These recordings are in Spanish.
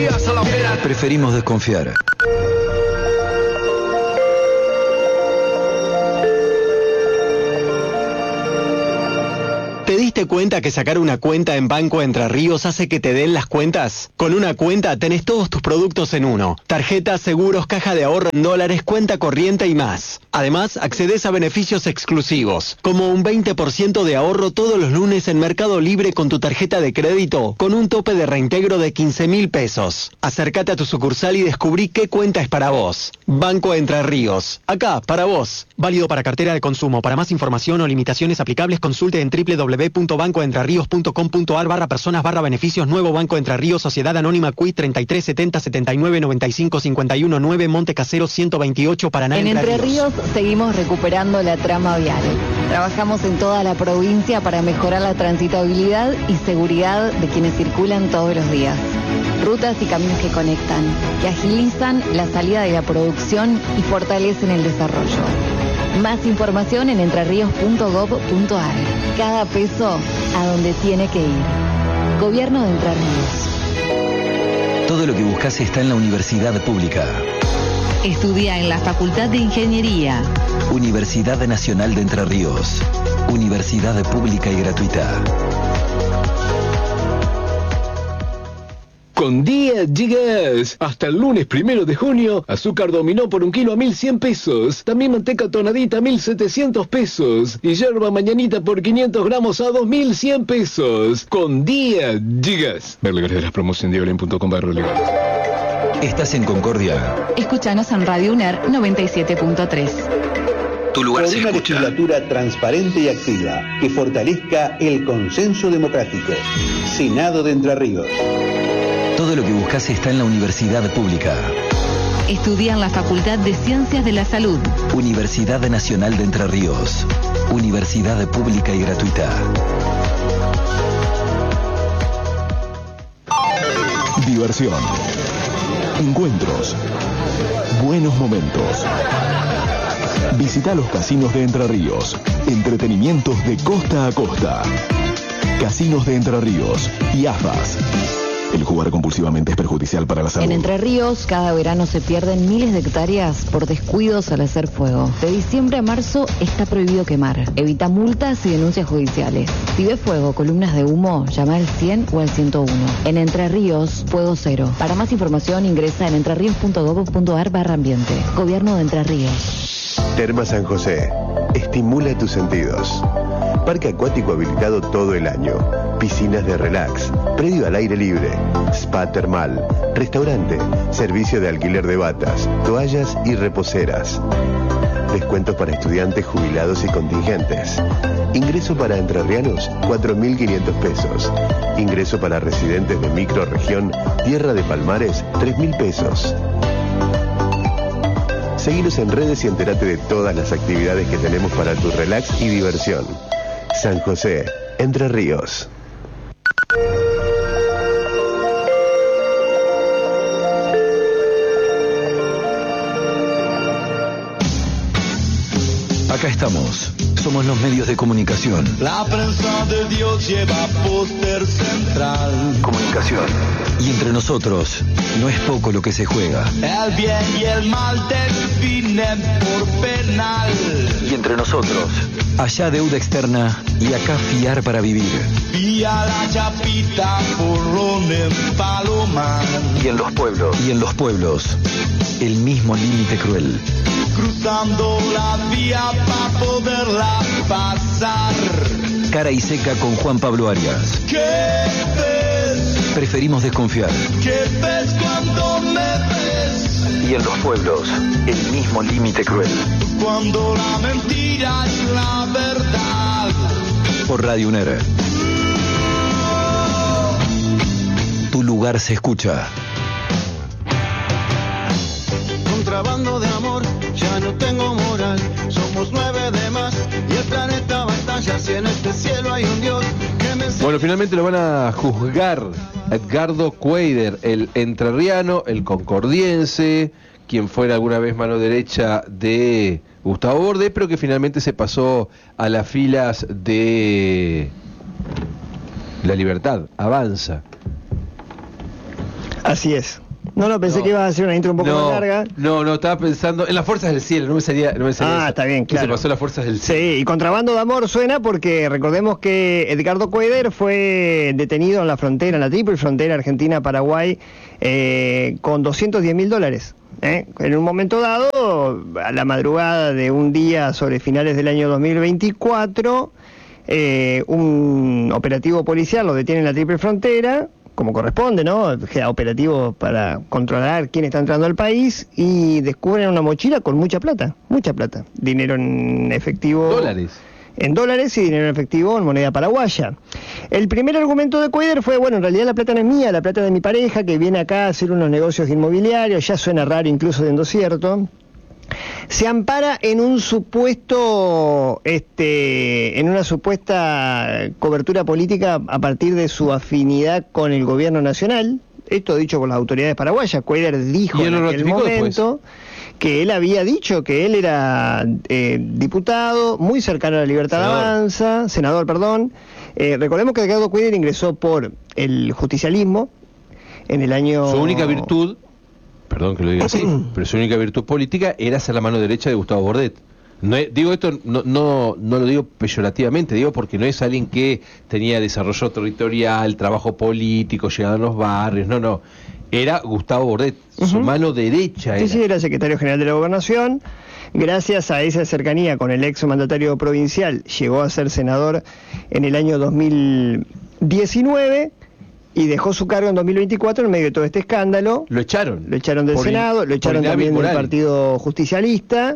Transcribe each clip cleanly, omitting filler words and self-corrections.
energías a la hoguera. Preferimos desconfiar. ¿Te diste cuenta que sacar una cuenta en Banco Entre Ríos hace que te den las cuentas? Con una cuenta tenés todos tus productos en uno. Tarjetas, seguros, caja de ahorro en dólares, cuenta corriente y más. Además, accedes a beneficios exclusivos, como un 20% de ahorro todos los lunes en Mercado Libre con tu tarjeta de crédito, con un tope de reintegro de 15.000 pesos. Acércate a tu sucursal y descubrí qué cuenta es para vos. Banco Entre Ríos. Acá, para vos. Válido para cartera de consumo. Para más información o limitaciones aplicables, consulte en www.bancoentrerrios.com.ar/personas/beneficios. Nuevo Banco Entre Ríos, Sociedad Anónima CUI 33 70 79 95 51 9, Monte Casero 128, Paraná. En Entre Ríos seguimos recuperando la trama vial. Trabajamos en toda la provincia para mejorar la transitabilidad y seguridad de quienes circulan todos los días. Rutas y caminos que conectan, que agilizan la salida de la producción y fortalecen el desarrollo. Más información en entrerríos.gov.ar. Cada peso a donde tiene que ir. Gobierno de Entre Ríos. Todo lo que buscas está en la universidad pública. Estudia en la Facultad de Ingeniería. Universidad Nacional de Entre Ríos. Universidad pública y gratuita. Con 10 gigas. Hasta el lunes 1 de junio, azúcar dominó por 1 kilo a 1.100 pesos. También manteca tonadita a 1.700 pesos. Y yerba mañanita por 500 gramos a 2.100 pesos. Con 10 gigas. Ver legales de las promociones en digolen.com/legal. ¿Estás en Concordia? Escúchanos en Radio UNER 97.3. Tu lugar Por se una escucha. legislatura transparente y activa que fortalezca el consenso democrático. Senado de Entre Ríos. Todo lo que buscas está en la universidad pública. Estudia en la Facultad de Ciencias de la Salud. Universidad Nacional de Entre Ríos. Universidad pública y gratuita. Diversión. Encuentros. Buenos momentos. Visita los casinos de Entre Ríos. Entretenimientos de costa a costa. Casinos de Entre Ríos y AFAS. El jugar compulsivamente es perjudicial para la salud. En Entre Ríos, cada verano se pierden miles de hectáreas por descuidos al hacer fuego. De diciembre a marzo está prohibido quemar. Evita multas y denuncias judiciales. Si ves fuego, columnas de humo, llama al 100 o al 101. En Entre Ríos, fuego cero. Para más información ingresa en entreríos.gov.ar/ambiente. Gobierno de Entre Ríos. Termas San José. Estimula tus sentidos. Parque acuático habilitado todo el año. Piscinas de relax. Predio al aire libre. Spa termal. Restaurante. Servicio de alquiler de batas, toallas y reposeras. Descuentos para estudiantes, jubilados y contingentes. Ingreso para entrerrianos, 4.500 pesos. Ingreso para residentes de microrregión, Tierra de Palmares, 3.000 pesos. Seguinos en redes y entérate de todas las actividades que tenemos para tu relax y diversión. San José, Entre Ríos. Acá estamos. Somos los medios de comunicación. La prensa de Dios lleva póster central. Comunicación. Y entre nosotros, no es poco lo que se juega. El bien y el mal definen por penal. Y entre nosotros, allá deuda externa y acá fiar para vivir. Vía la chapita por en Palomar. Y en los pueblos, el mismo límite cruel. Cruzando la vía para poderla pasar. Cara y seca con Juan Pablo Arias. ¿Qué ves? Preferimos desconfiar. ¿Qué ves cuando me ves? Y en los pueblos, el mismo límite cruel. Cuando la mentira es la verdad. Por Radio UNER. Tu lugar se escucha. Contrabando de amor, ya no tengo moral. Somos 9 de más y el planeta va a estallar. Si en este cielo hay un Dios que me... Bueno, finalmente lo van a juzgar a Edgardo Cuader, el entrerriano, el concordiense, quien fuera alguna vez mano derecha de Gustavo Bordé, pero que finalmente se pasó a las filas de La Libertad, Avanza. Así es. No, pensé que ibas a hacer una intro un poco más larga. No, estaba pensando en las fuerzas del cielo, no me salía eso. Está bien, claro. Se pasó las fuerzas del cielo. Sí, y Contrabando de Amor suena porque recordemos que Edgardo Cuéllar fue detenido en la frontera, en la triple frontera Argentina-Paraguay, con $210.000. En un momento dado, a la madrugada de un día sobre finales del año 2024, un operativo policial lo detiene en la triple frontera, como corresponde, ¿no? Operativo para controlar quién está entrando al país, y descubren una mochila con mucha plata, dinero en efectivo. En dólares y dinero en efectivo en moneda paraguaya. El primer argumento de Cuéllar fue, bueno, en realidad la plata no es mía, la plata de mi pareja, que viene acá a hacer unos negocios inmobiliarios, ya suena raro incluso siendo cierto. Se ampara en un supuesto, en una supuesta cobertura política a partir de su afinidad con el gobierno nacional. Esto dicho por las autoridades paraguayas. Cuéllar dijo en aquel momento que él había dicho que él era diputado, muy cercano a la Libertad de Avanza, senador, perdón. Recordemos que Edgardo Cuéllar ingresó por el justicialismo en el año... Su única virtud, perdón que lo diga así, pero su única virtud política era ser la mano derecha de Gustavo Bordet. No digo esto, no lo digo peyorativamente, digo porque no es alguien que tenía desarrollo territorial, trabajo político, llegado a los barrios, no. Era Gustavo Bordet, su mano derecha. Sí, era secretario general de la Gobernación. Gracias a esa cercanía con el ex mandatario provincial, llegó a ser senador en el año 2019 y dejó su cargo en 2024 en medio de todo este escándalo. Lo echaron del Senado, lo echaron también del Partido Justicialista.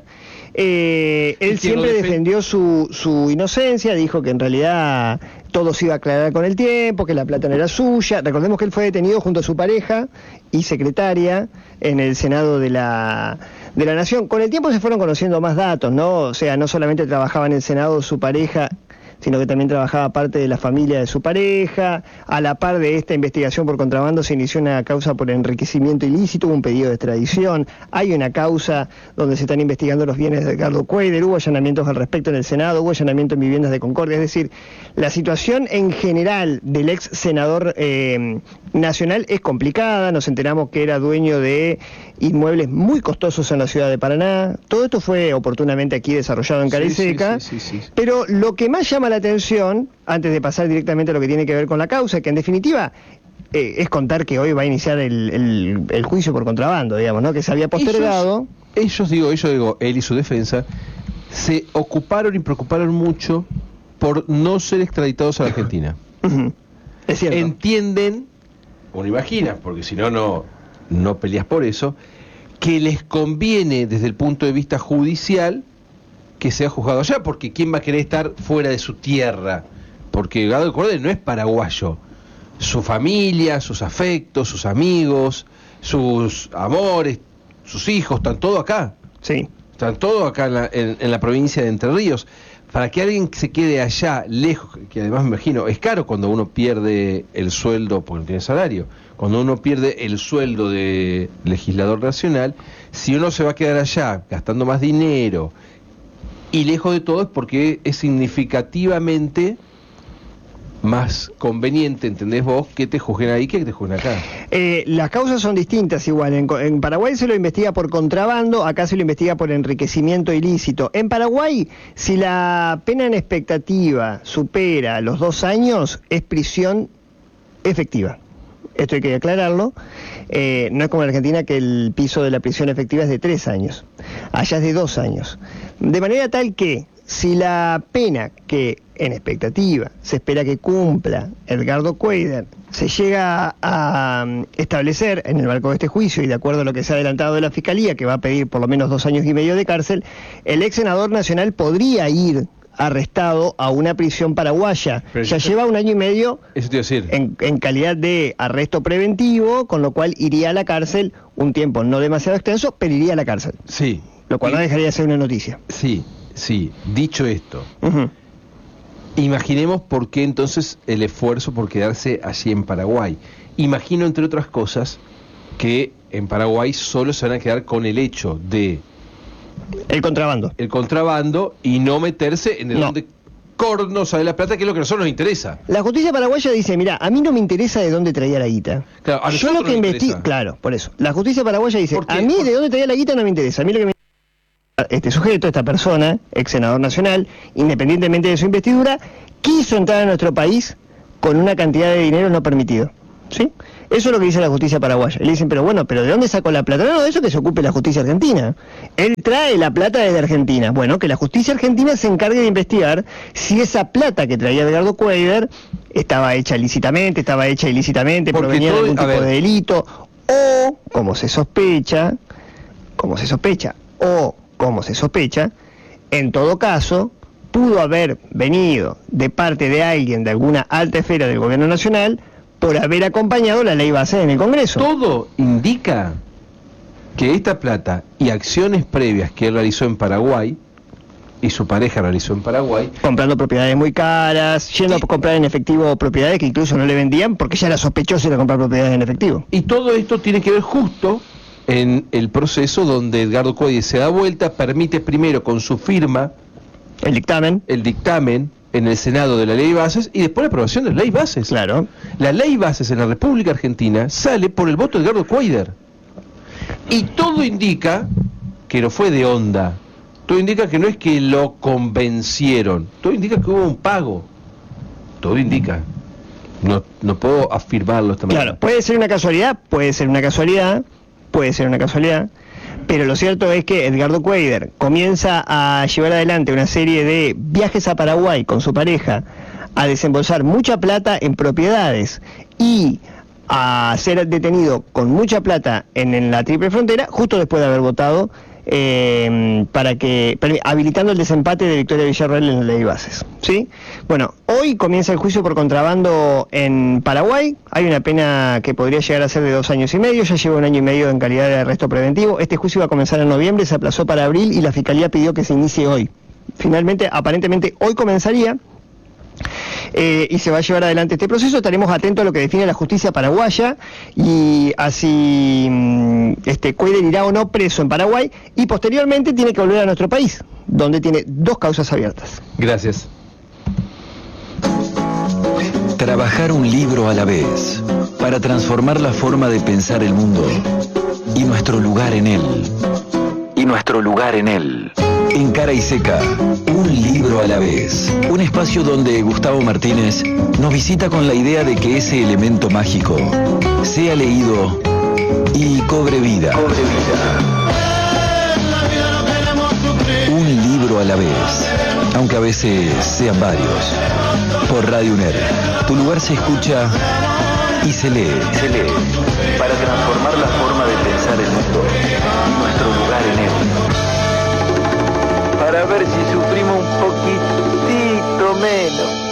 Él siempre defendió su inocencia, dijo que en realidad todo se iba a aclarar con el tiempo, que la plata no era suya. Recordemos que él fue detenido junto a su pareja y secretaria en el Senado de la Nación. Con el tiempo se fueron conociendo más datos, ¿no? O sea, no solamente trabajaba en el Senado su pareja, sino que también trabajaba parte de la familia de su pareja. A la par de esta investigación por contrabando se inició una causa por enriquecimiento ilícito, hubo un pedido de extradición, hay una causa donde se están investigando los bienes de Edgardo Cuéllar, hubo allanamientos al respecto en el Senado, hubo allanamiento en viviendas de Concordia, es decir, la situación en general del ex senador nacional es complicada. Nos enteramos que era dueño de inmuebles muy costosos en la ciudad de Paraná. Todo esto fue oportunamente aquí desarrollado en Cariseca, sí. Pero lo que más llama la atención, antes de pasar directamente a lo que tiene que ver con la causa, que en definitiva es contar que hoy va a iniciar el juicio por contrabando, digamos, ¿no? Que se había postergado. Ellos, él y su defensa, se ocuparon y preocuparon mucho por no ser extraditados a la Argentina. Es cierto. Entienden, uno imagina, porque si no peleas por eso, que les conviene desde el punto de vista judicial que sea juzgado allá, porque ¿quién va a querer estar fuera de su tierra? Porque Edgardo Cuéllar no es paraguayo. Su familia, sus afectos, sus amigos, sus amores, sus hijos, están todos acá. Sí. Están todos acá en la provincia de Entre Ríos. Para que alguien se quede allá, lejos, que además me imagino, es caro cuando uno pierde el sueldo, porque no tiene salario, cuando uno pierde el sueldo de legislador nacional, si uno se va a quedar allá gastando más dinero y lejos de todo, es porque es significativamente más conveniente, ¿entendés vos?, que te juzguen ahí que te juzguen acá. Las causas son distintas igual. En Paraguay se lo investiga por contrabando, acá se lo investiga por enriquecimiento ilícito. En Paraguay, si la pena en expectativa supera los 2 años, es prisión efectiva. Esto hay que aclararlo. No es como en Argentina, que el piso de la prisión efectiva es de 3 años. Allá es de 2 años. De manera tal que si la pena que en expectativa se espera que cumpla Edgardo Cuéllar se llega a establecer en el marco de este juicio y de acuerdo a lo que se ha adelantado de la Fiscalía, que va a pedir por lo menos 2 años y medio de cárcel, el ex senador nacional podría ir arrestado a una prisión paraguaya. Pero ya lleva 1 año y medio eso te iba a decir. En calidad de arresto preventivo, con lo cual iría a la cárcel un tiempo no demasiado extenso, pero iría a la cárcel. Sí. Lo cual no dejaría de ser una noticia. Sí. Dicho esto, imaginemos por qué entonces el esfuerzo por quedarse allí en Paraguay. Imagino, entre otras cosas, que en Paraguay solo se van a quedar con el hecho de el contrabando y no meterse en el corno sale la plata, que es lo que a nosotros nos interesa. La justicia paraguaya dice, mira, a mí no me interesa de dónde traía la guita. Claro, a yo nosotros lo que nos investigo, interesa. claro, por eso. La justicia paraguaya dice, ¿Por qué? a mí de dónde traía la guita no me interesa. A mí lo que me interesa, este sujeto, esta persona, ex senador nacional, independientemente de su investidura, quiso entrar a nuestro país con una cantidad de dinero no permitido. ¿Sí? Eso es lo que dice la justicia paraguaya. Y le dicen, pero bueno, ¿pero de dónde sacó la plata? No, de eso que se ocupe la justicia argentina. Él trae la plata desde Argentina. Bueno, que la justicia argentina se encargue de investigar si esa plata que traía Edgardo Cuéllar estaba hecha lícitamente, estaba hecha ilícitamente, Porque provenía de todo- algún a tipo ver. de delito, o, como se sospecha, en todo caso, pudo haber venido de parte de alguien de alguna alta esfera del gobierno nacional por haber acompañado la ley base en el Congreso. Todo indica que esta plata y acciones previas que él realizó en Paraguay y su pareja realizó en Paraguay, comprando propiedades muy caras, yendo a comprar en efectivo propiedades que incluso no le vendían porque ya era sospechoso ir a comprar propiedades en efectivo. y todo esto tiene que ver justo en el proceso donde Edgardo Cuéllar se da vuelta, permite primero con su firma el dictamen en el Senado de la ley de bases y después la aprobación de la ley bases. Claro. La ley bases en la República Argentina sale por el voto de Edgardo Cuéllar. Y todo indica que no fue de onda. Todo indica que no es que lo convencieron. Todo indica que hubo un pago. Todo indica. No puedo afirmarlo de esta manera. Claro, puede ser una casualidad, pero lo cierto es que Edgardo Cuéllar comienza a llevar adelante una serie de viajes a Paraguay con su pareja, a desembolsar mucha plata en propiedades y a ser detenido con mucha plata en la triple frontera, justo después de haber votado habilitando el desempate de Victoria Villarroel en la ley de bases. ¿Sí? Bueno, hoy comienza el juicio por contrabando en Paraguay. Hay una pena que podría llegar a ser de 2 años y medio. Ya lleva 1 año y medio en calidad de arresto preventivo. Este juicio iba a comenzar en noviembre, se aplazó para abril y la Fiscalía pidió que se inicie hoy. Finalmente, aparentemente, hoy comenzaría. Y se va a llevar adelante este proceso. Estaremos atentos a lo que define la justicia paraguaya y así Cuéllar irá o no preso en Paraguay y posteriormente tiene que volver a nuestro país, donde tiene 2 causas abiertas. Gracias. Trabajar un libro a la vez para transformar la forma de pensar el mundo y nuestro lugar en él. En Cara y Seca, un libro a la vez. Un espacio donde Gustavo Martínez nos visita con la idea de que ese elemento mágico sea leído y cobre vida. Un libro a la vez, aunque a veces sean varios. Por Radio UNER, tu lugar se escucha y se lee. Para transformar la forma de pensar el mundo y nuestro lugar en él. Para ver si sufrimos un poquitito menos.